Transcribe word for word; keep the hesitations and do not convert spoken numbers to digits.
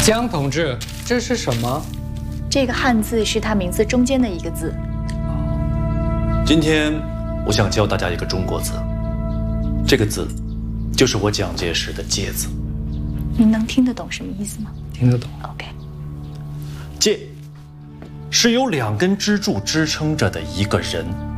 江同志，这是什么？ 这个汉字是他名字中间的一个字。 今天我想教大家一个中国字，这个字就是我蒋介石的介字。 您能听得懂什么意思吗？ 听得懂。 OK。 介是由两根支柱支撑着的一个人。